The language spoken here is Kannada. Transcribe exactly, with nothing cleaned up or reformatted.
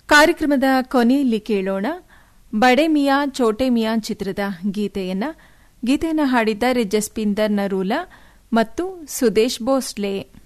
ಕಾರ್ಯಕ್ರಮದ ಕೊನೆಯಲ್ಲಿ ಕೇಳೋಣ ಬಡೆ ಮಿಯಾ ಚೋಟೆ ಮಿಯಾ ಚಿತ್ರದ ಗೀತೆಯನ್ನ ಗೀತೆಯನ್ನು ಹಾಡಿದ್ದಾರೆ ಜಸ್ಪಿಂದರ್ ನರೂಲಾ ಮತ್ತು ಸುದೇಶ್ ಭೋಸ್ಲೆ.